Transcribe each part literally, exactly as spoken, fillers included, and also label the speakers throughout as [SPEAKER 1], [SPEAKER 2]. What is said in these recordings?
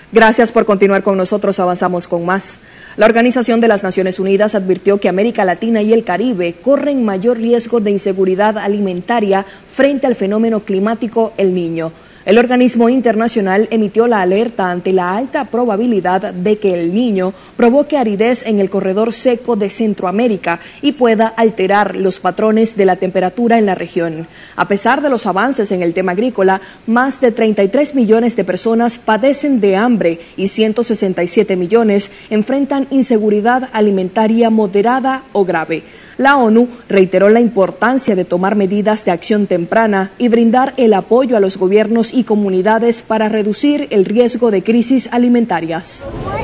[SPEAKER 1] Gracias por continuar con nosotros, avanzamos con más. La Organización de las Naciones Unidas advirtió que América Latina y el Caribe corren mayor riesgo de inseguridad alimentaria frente al fenómeno climático El Niño. El organismo internacional emitió la alerta ante la alta probabilidad de que El Niño provoque aridez en el corredor seco de Centroamérica y pueda alterar los patrones de la temperatura en la región. A pesar de los avances en el tema agrícola, más de treinta y tres millones de personas padecen de hambre y ciento sesenta y siete millones enfrentan inseguridad alimentaria moderada o grave. La ONU reiteró la importancia de tomar medidas de acción temprana y brindar el apoyo a los gobiernos y comunidades para reducir el riesgo de crisis alimentarias.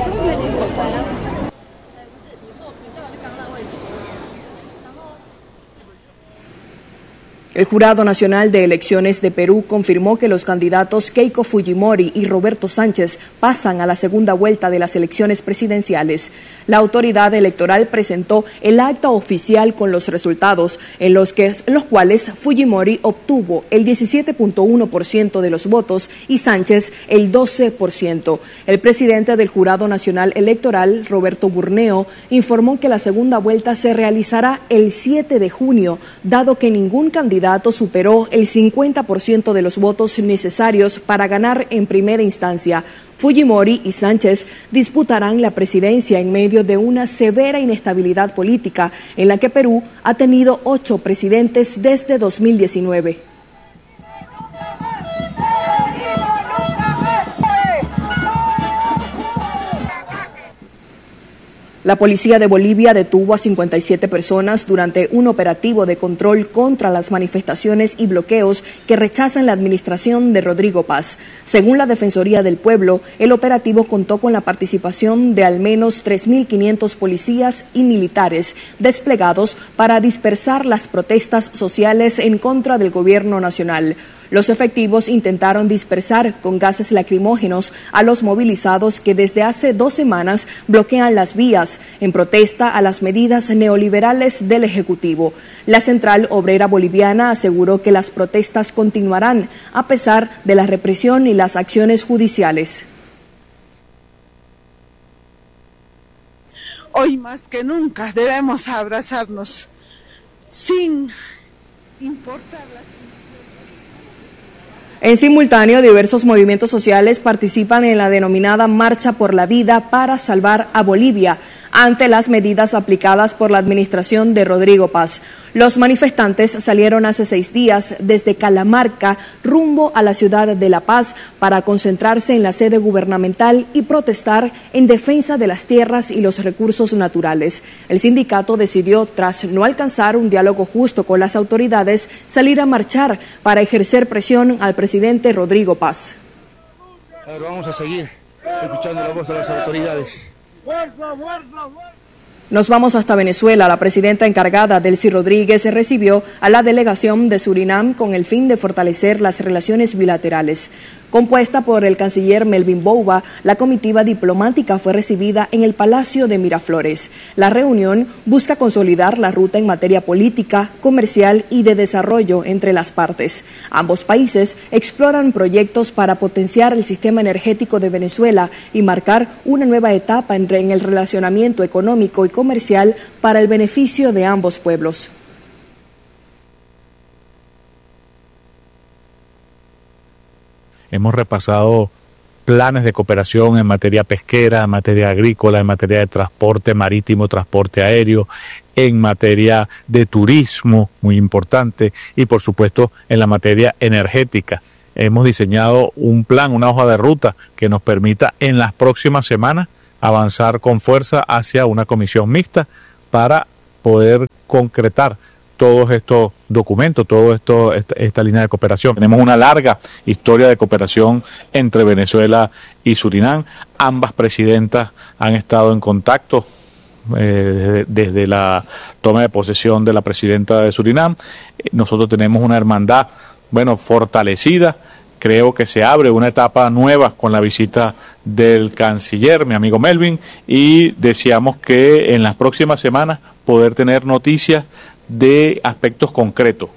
[SPEAKER 1] El Jurado Nacional de Elecciones de Perú confirmó que los candidatos Keiko Fujimori y Roberto Sánchez pasan a la segunda vuelta de las elecciones presidenciales. La autoridad electoral presentó el acta oficial con los resultados, en los, que, en los cuales Fujimori obtuvo el diecisiete punto uno por ciento de los votos y Sánchez el doce por ciento. El presidente del Jurado Nacional Electoral, Roberto Burneo, informó que la segunda vuelta se realizará el siete de junio, dado que ningún candidato superó el cincuenta por ciento de los votos necesarios para ganar en primera instancia. Fujimori y Sánchez disputarán la presidencia en medio de una severa inestabilidad política en la que Perú ha tenido ocho presidentes desde dos mil diecinueve. La policía de Bolivia detuvo a cincuenta y siete personas durante un operativo de control contra las manifestaciones y bloqueos que rechazan la administración de Rodrigo Paz. Según la Defensoría del Pueblo, el operativo contó con la participación de al menos tres mil quinientos policías y militares desplegados para dispersar las protestas sociales en contra del gobierno nacional. Los efectivos intentaron dispersar con gases lacrimógenos a los movilizados que desde hace dos semanas bloquean las vías en protesta a las medidas neoliberales del Ejecutivo. La Central Obrera Boliviana aseguró que las protestas continuarán a pesar de la represión y las acciones judiciales.
[SPEAKER 2] Hoy más que nunca debemos abrazarnos sin importar las...
[SPEAKER 1] En simultáneo, diversos movimientos sociales participan en la denominada Marcha por la Vida para salvar a Bolivia, ante las medidas aplicadas por la administración de Rodrigo Paz. Los manifestantes salieron hace seis días desde Calamarca rumbo a la ciudad de La Paz para concentrarse en la sede gubernamental y protestar en defensa de las tierras y los recursos naturales. El sindicato decidió, tras no alcanzar un diálogo justo con las autoridades, salir a marchar para ejercer presión al presidente Rodrigo Paz.
[SPEAKER 3] A ver, vamos a seguir escuchando la voz de las autoridades.
[SPEAKER 1] ¡Fuerza, fuerza, fuerza! Nos vamos hasta Venezuela. La presidenta encargada, Delcy Rodríguez, recibió a la delegación de Surinam con el fin de fortalecer las relaciones bilaterales. Compuesta por el canciller Melvin Bouba, la comitiva diplomática fue recibida en el Palacio de Miraflores. La reunión busca consolidar la ruta en materia política, comercial y de desarrollo entre las partes. Ambos países exploran proyectos para potenciar el sistema energético de Venezuela y marcar una nueva etapa en el relacionamiento económico y comercial para el beneficio de ambos pueblos.
[SPEAKER 4] Hemos repasado planes de cooperación en materia pesquera, en materia agrícola, en materia de transporte marítimo, transporte aéreo, en materia de turismo, muy importante, y por supuesto en la materia energética. Hemos diseñado un plan, una hoja de ruta que nos permita en las próximas semanas avanzar con fuerza hacia una comisión mixta para poder concretar todos estos documentos, toda esto, esta, esta línea de cooperación. Tenemos una larga historia de cooperación entre Venezuela y Surinam. Ambas presidentas han estado en contacto eh, desde, desde la toma de posesión de la presidenta de Surinam. Nosotros tenemos una hermandad, bueno, fortalecida. Creo que se abre una etapa nueva con la visita del canciller, mi amigo Melvin, y deseamos que en las próximas semanas poder tener noticias de aspectos concretos.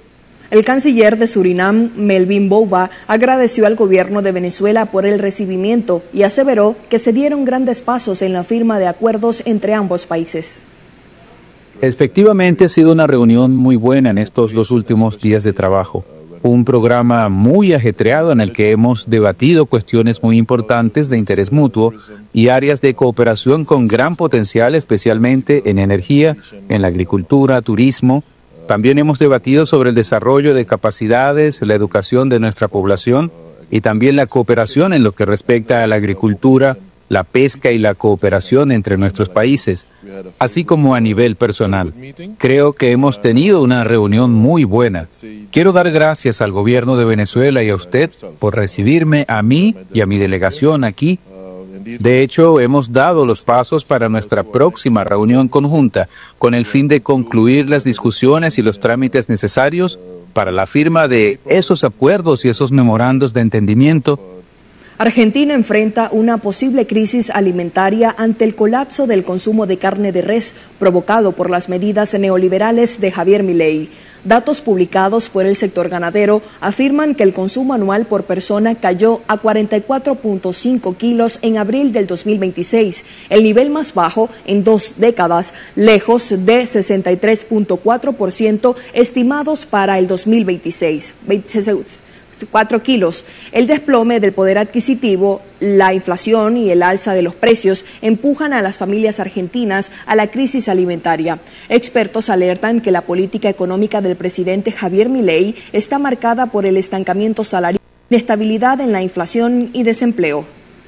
[SPEAKER 1] El canciller de Surinam, Melvin Bouba, agradeció al gobierno de Venezuela por el recibimiento y aseveró que se dieron grandes pasos en la firma de acuerdos entre ambos países.
[SPEAKER 5] Efectivamente ha sido una reunión muy buena en estos dos últimos días de trabajo. Un programa muy ajetreado en el que hemos debatido cuestiones muy importantes de interés mutuo y áreas de cooperación con gran potencial, especialmente en energía, en la agricultura, turismo. También hemos debatido sobre el desarrollo de capacidades, la educación de nuestra población y también la cooperación en lo que respecta a la agricultura, la pesca y la cooperación entre nuestros países, así como a nivel personal. Creo que hemos tenido una reunión muy buena. Quiero dar gracias al gobierno de Venezuela y a usted por recibirme a mí y a mi delegación aquí. De hecho, hemos dado los pasos para nuestra próxima reunión conjunta con el fin de concluir las discusiones y los trámites necesarios para la firma de esos acuerdos y esos memorandos de entendimiento.
[SPEAKER 1] Argentina enfrenta una posible crisis alimentaria ante el colapso del consumo de carne de res provocado por las medidas neoliberales de Javier Milei. Datos publicados por el sector ganadero afirman que el consumo anual por persona cayó a cuarenta y cuatro punto cinco kilos en abril del dos mil veintiséis, el nivel más bajo en dos décadas, lejos de sesenta y tres punto cuatro por ciento estimados para el dos mil veintiséis. cuatro kilos. El desplome del poder adquisitivo, la inflación y el alza de los precios empujan a las familias argentinas a la crisis alimentaria. Expertos alertan que la política económica del presidente Javier Milei está marcada por el estancamiento salarial, inestabilidad en la inflación y desempleo.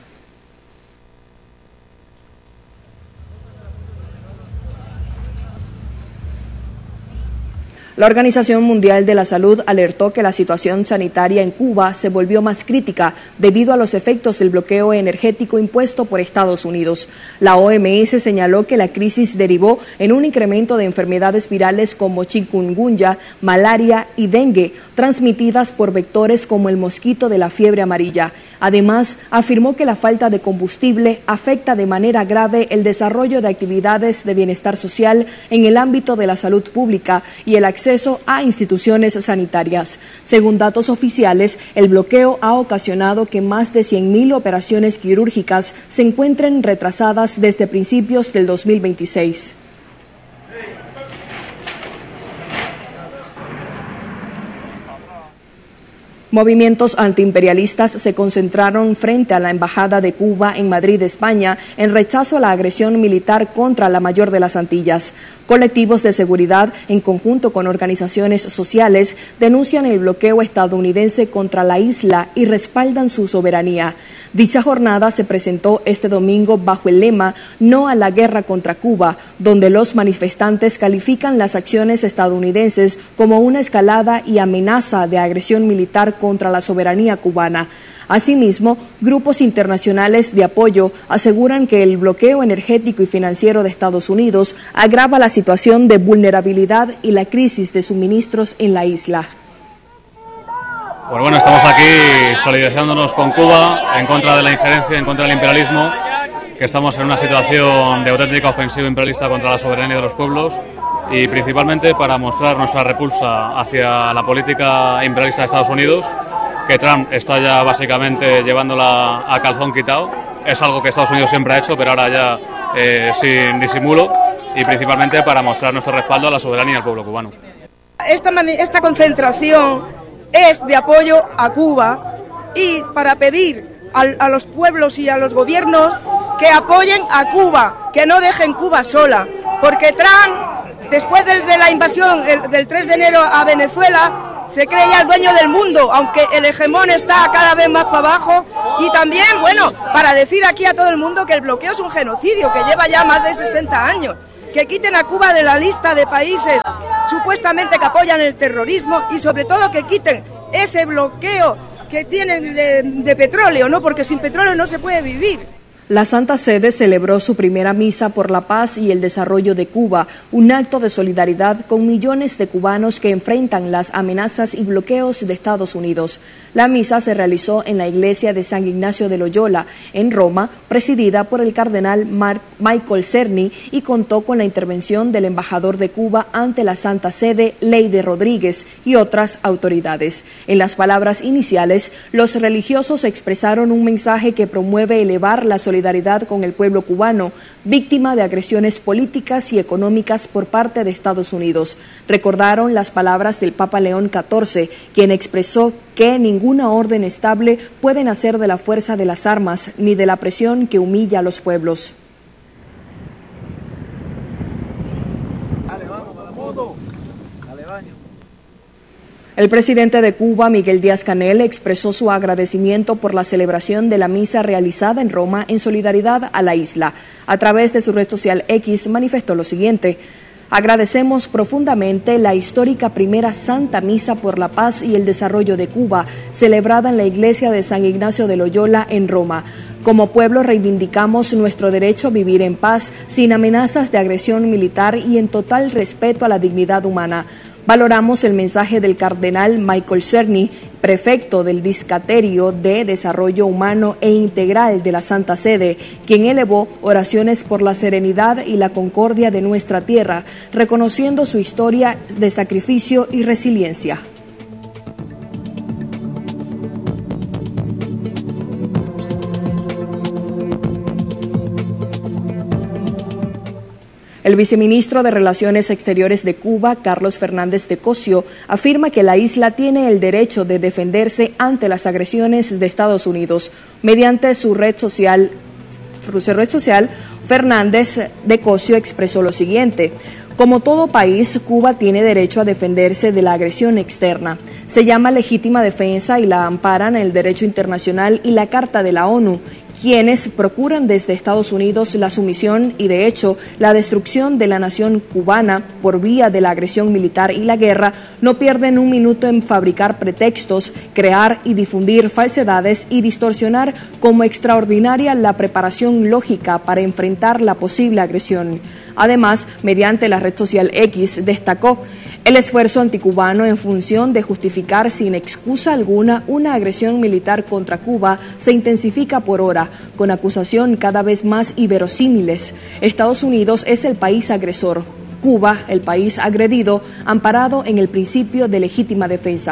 [SPEAKER 1] La Organización Mundial de la Salud alertó que la situación sanitaria en Cuba se volvió más crítica debido a los efectos del bloqueo energético impuesto por Estados Unidos. La O M S señaló que la crisis derivó en un incremento de enfermedades virales como chikungunya, malaria y dengue, transmitidas por vectores como el mosquito de la fiebre amarilla. Además, afirmó que la falta de combustible afecta de manera grave el desarrollo de actividades de bienestar social en el ámbito de la salud pública y el acceso a instituciones sanitarias. Según datos oficiales, el bloqueo ha ocasionado que más de cien mil operaciones quirúrgicas se encuentren retrasadas desde principios del dos mil veintiséis. Movimientos antiimperialistas se concentraron frente a la Embajada de Cuba en Madrid, España, en rechazo a la agresión militar contra la mayor de las Antillas. Colectivos de seguridad, en conjunto con organizaciones sociales, denuncian el bloqueo estadounidense contra la isla y respaldan su soberanía. Dicha jornada se presentó este domingo bajo el lema "No a la guerra contra Cuba", donde los manifestantes califican las acciones estadounidenses como una escalada y amenaza de agresión militar contra la soberanía cubana. Asimismo, grupos internacionales de apoyo aseguran que el bloqueo energético y financiero de Estados Unidos agrava la situación de vulnerabilidad y la crisis de suministros en la isla.
[SPEAKER 6] Pues bueno, estamos aquí solidarizándonos con Cuba en contra de la injerencia, en contra del imperialismo, que estamos en una situación de auténtica ofensiva imperialista contra la soberanía de los pueblos y principalmente para mostrar nuestra repulsa hacia la política imperialista de Estados Unidos, que Trump está ya básicamente llevándola a calzón quitado. Es algo que Estados Unidos siempre ha hecho, pero ahora ya eh, sin disimulo, y principalmente para mostrar nuestro respaldo a la soberanía del pueblo cubano.
[SPEAKER 7] Esta, esta concentración es de apoyo a Cuba y para pedir a, a los pueblos y a los gobiernos que apoyen a Cuba, que no dejen Cuba sola, porque Trump, después de, de la invasión el, del tres de enero a Venezuela, se cree ya el dueño del mundo, aunque el hegemón está cada vez más para abajo. Y también, bueno, para decir aquí a todo el mundo que el bloqueo es un genocidio que lleva ya más de sesenta años, que quiten a Cuba de la lista de países supuestamente que apoyan el terrorismo y sobre todo que quiten ese bloqueo que tienen de, de petróleo, ¿no? Porque sin petróleo no se puede vivir.
[SPEAKER 1] La Santa Sede celebró su primera misa por la paz y el desarrollo de Cuba, un acto de solidaridad con millones de cubanos que enfrentan las amenazas y bloqueos de Estados Unidos. La misa se realizó en la iglesia de San Ignacio de Loyola, en Roma, presidida por el cardenal Mark Michael Cerny, y contó con la intervención del embajador de Cuba ante la Santa Sede, Leide Rodríguez, y otras autoridades. En las palabras iniciales, los religiosos expresaron un mensaje que promueve elevar la solidaridad solidaridad con el pueblo cubano, víctima de agresiones políticas y económicas por parte de Estados Unidos. Recordaron las palabras del Papa León catorce, quien expresó que ninguna orden estable puede nacer de la fuerza de las armas ni de la presión que humilla a los pueblos. Dale, vamos, a la moto. Dale, baño. El presidente de Cuba, Miguel Díaz-Canel, expresó su agradecimiento por la celebración de la misa realizada en Roma en solidaridad a la isla. A través de su red social X manifestó lo siguiente: agradecemos profundamente la histórica primera Santa Misa por la paz y el desarrollo de Cuba, celebrada en la iglesia de San Ignacio de Loyola en Roma. Como pueblo reivindicamos nuestro derecho a vivir en paz, sin amenazas de agresión militar y en total respeto a la dignidad humana. Valoramos el mensaje del cardenal Michael Cerny, prefecto del Discaterio de Desarrollo Humano e Integral de la Santa Sede, quien elevó oraciones por la serenidad y la concordia de nuestra tierra, reconociendo su historia de sacrificio y resiliencia. El viceministro de Relaciones Exteriores de Cuba, Carlos Fernández de Cosio, afirma que la isla tiene el derecho de defenderse ante las agresiones de Estados Unidos. Mediante su red social, su red social, Fernández de Cosio expresó lo siguiente: como todo país, Cuba tiene derecho a defenderse de la agresión externa. Se llama legítima defensa y la amparan el derecho internacional y la Carta de la ONU, quienes procuran desde Estados Unidos la sumisión y, de hecho, la destrucción de la nación cubana por vía de la agresión militar y la guerra, no pierden un minuto en fabricar pretextos, crear y difundir falsedades y distorsionar como extraordinaria la preparación lógica para enfrentar la posible agresión. Además, mediante la red social X, destacó: el esfuerzo anticubano en función de justificar sin excusa alguna una agresión militar contra Cuba se intensifica por hora, con acusación cada vez más inverosímiles. Estados Unidos es el país agresor, Cuba el país agredido, amparado en el principio de legítima defensa.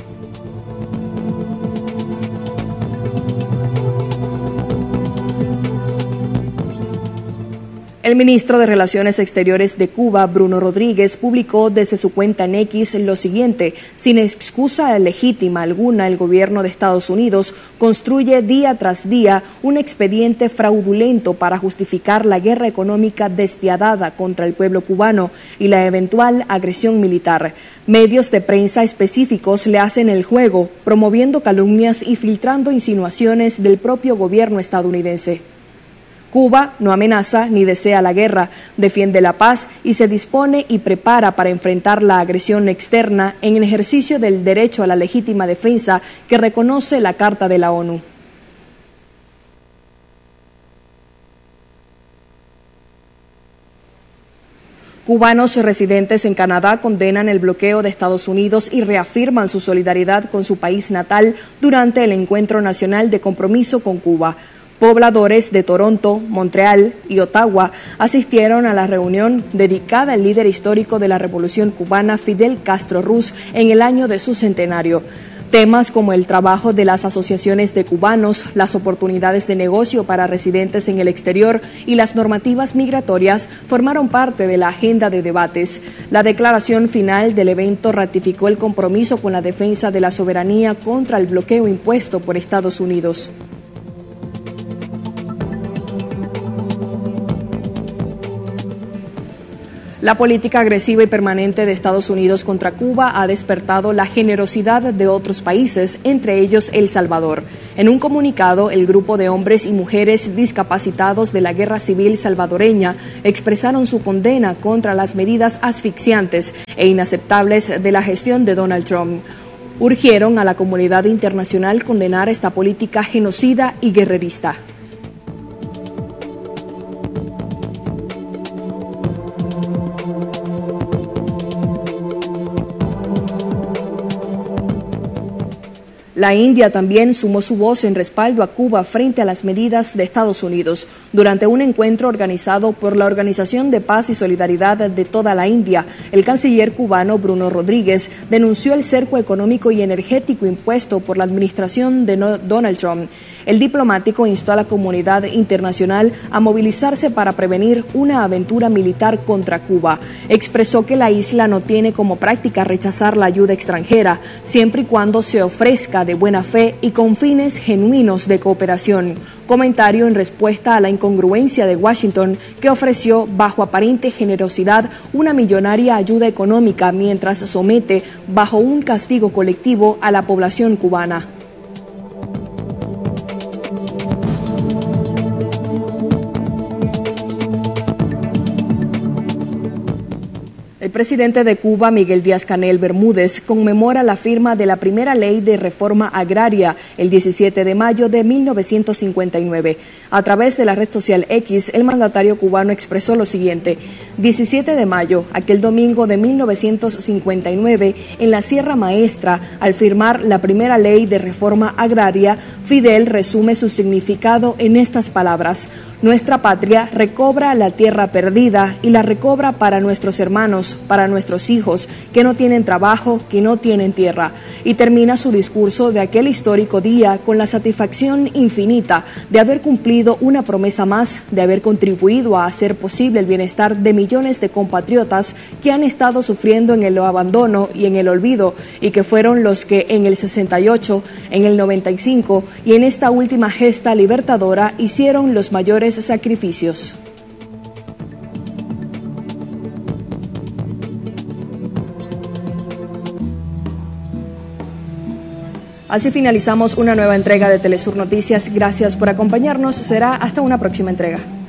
[SPEAKER 1] El ministro de Relaciones Exteriores de Cuba, Bruno Rodríguez, publicó desde su cuenta en X lo siguiente: sin excusa legítima alguna, el gobierno de Estados Unidos construye día tras día un expediente fraudulento para justificar la guerra económica despiadada contra el pueblo cubano y la eventual agresión militar. Medios de prensa específicos le hacen el juego, promoviendo calumnias y filtrando insinuaciones del propio gobierno estadounidense. Cuba no amenaza ni desea la guerra, defiende la paz y se dispone y prepara para enfrentar la agresión externa en el ejercicio del derecho a la legítima defensa que reconoce la Carta de la ONU. Cubanos residentes en Canadá condenan el bloqueo de Estados Unidos y reafirman su solidaridad con su país natal durante el Encuentro Nacional de Compromiso con Cuba. Pobladores de Toronto, Montreal y Ottawa asistieron a la reunión dedicada al líder histórico de la Revolución Cubana, Fidel Castro Ruz, en el año de su centenario. Temas como el trabajo de las asociaciones de cubanos, las oportunidades de negocio para residentes en el exterior y las normativas migratorias formaron parte de la agenda de debates. La declaración final del evento ratificó el compromiso con la defensa de la soberanía contra el bloqueo impuesto por Estados Unidos. La política agresiva y permanente de Estados Unidos contra Cuba ha despertado la generosidad de otros países, entre ellos El Salvador. En un comunicado, el grupo de hombres y mujeres discapacitados de la Guerra Civil salvadoreña expresaron su condena contra las medidas asfixiantes e inaceptables de la gestión de Donald Trump. Urgieron a la comunidad internacional condenar esta política genocida y guerrerista. La India también sumó su voz en respaldo a Cuba frente a las medidas de Estados Unidos durante un encuentro organizado por la Organización de Paz y Solidaridad de toda la India. El canciller cubano Bruno Rodríguez denunció el cerco económico y energético impuesto por la administración de Donald Trump. El diplomático instó a la comunidad internacional a movilizarse para prevenir una aventura militar contra Cuba. Expresó que la isla no tiene como práctica rechazar la ayuda extranjera, siempre y cuando se ofrezca de buena fe y con fines genuinos de cooperación. Comentario en respuesta a la incongruencia de Washington, que ofreció bajo aparente generosidad una millonaria ayuda económica mientras somete bajo un castigo colectivo a la población cubana. El presidente de Cuba, Miguel Díaz-Canel Bermúdez, conmemora la firma de la primera ley de reforma agraria el diecisiete de mayo de mil novecientos cincuenta y nueve. A través de la red social X, el mandatario cubano expresó lo siguiente: diecisiete de mayo, aquel domingo de mil novecientos cincuenta y nueve, en la Sierra Maestra, al firmar la primera ley de reforma agraria, Fidel resume su significado en estas palabras: nuestra patria recobra la tierra perdida y la recobra para nuestros hermanos, para nuestros hijos, que no tienen trabajo, que no tienen tierra. Y termina su discurso de aquel histórico día con la satisfacción infinita de haber cumplido una promesa más, de haber contribuido a hacer posible el bienestar de millones de compatriotas que han estado sufriendo en el abandono y en el olvido, y que fueron los que en el sesenta y ocho, en el noventa y cinco y en esta última gesta libertadora hicieron los mayores sacrificios. Así finalizamos una nueva entrega de Telesur Noticias. Gracias por acompañarnos. Será hasta una próxima entrega.